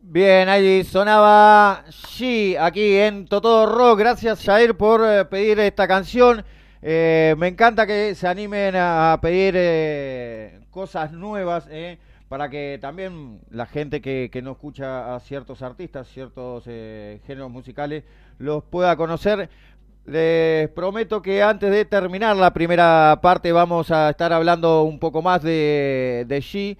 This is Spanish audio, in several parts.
Bien, ahí sonaba G aquí en Totó Rock. Gracias, Jair, por pedir esta canción. Me encanta que se animen a pedir cosas nuevas, para que también la gente que no escucha a ciertos artistas, ciertos géneros musicales, los pueda conocer. Les prometo que antes de terminar la primera parte vamos a estar hablando un poco más de She,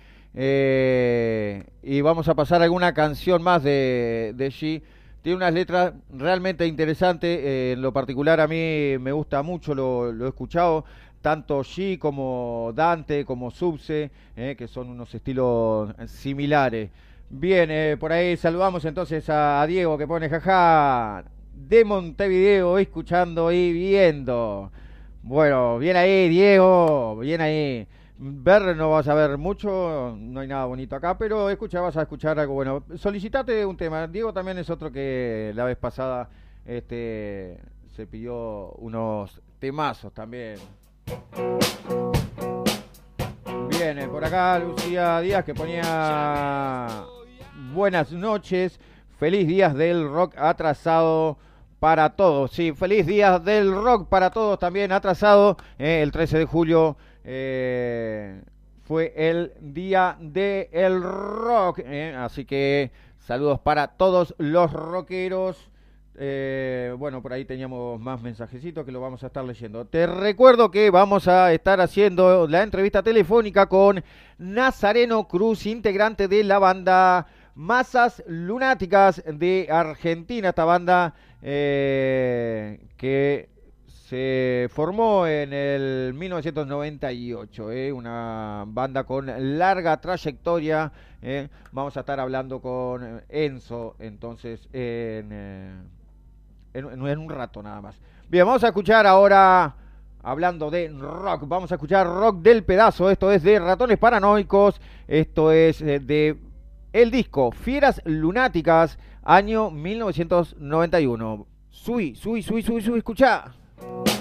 y vamos a pasar alguna canción más de She. Tiene unas letras realmente interesantes, en lo particular a mí me gusta mucho, lo he escuchado, tanto She como Dante, como Subse, que son unos estilos similares. Bien, por ahí saludamos entonces a Diego que pone jaja de Montevideo, escuchando y viendo. Bueno, bien ahí, Diego, bien ahí. Ver no vas a ver mucho, no hay nada bonito acá, pero escucha, vas a escuchar algo bueno. Solicitate un tema. Diego también es otro que la vez pasada se pidió unos temazos también. Viene por acá Lucía Díaz que ponía buenas noches, feliz días del rock atrasado para todos. Sí, feliz días del rock para todos también atrasado. El 13 de julio fue el día del rock. Así que saludos para todos los rockeros. Bueno, por ahí teníamos más mensajecitos que lo vamos a estar leyendo. Te recuerdo que vamos a estar haciendo la entrevista telefónica con Nazareno Cruz, integrante de la banda Masas Lunáticas de Argentina. Esta banda que se formó en el 1998, una banda con larga trayectoria. Vamos a estar hablando con Enzo, entonces, en un rato nada más. Bien, vamos a escuchar ahora, hablando de rock, vamos a escuchar rock del pedazo. Esto es de Ratones Paranoicos, esto es de el disco Fieras Lunáticas, año 1991. Subí, escuchá.